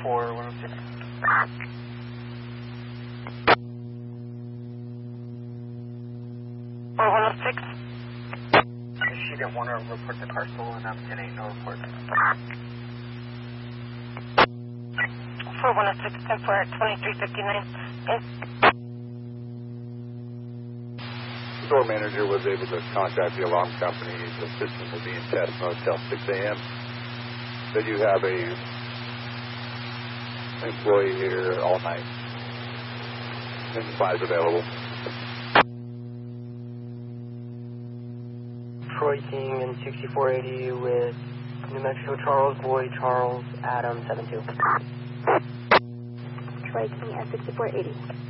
4106. 4106. She didn't want to report the car stolen. 10-8, no report. 4106, 10 for 2359. Yes. The store manager was able to contact the alarm company. The system will be in test mode till 6 a.m. But you have a employee here all night. And supplies available. Troy King in 6480 with New Mexico Charles, Boy Charles, Adam 72. Troy King at 6480.